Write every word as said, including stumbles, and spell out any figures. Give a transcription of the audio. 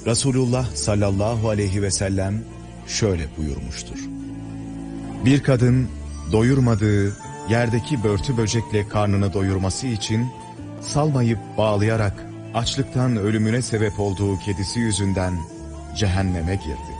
Resulullah sallallahu aleyhi ve sellem şöyle buyurmuştur. Bir kadın doyurmadığı yerdeki börtü böcekle karnını doyurması için salmayıp bağlayarak açlıktan ölümüne sebep olduğu kedisi yüzünden cehenneme girdi.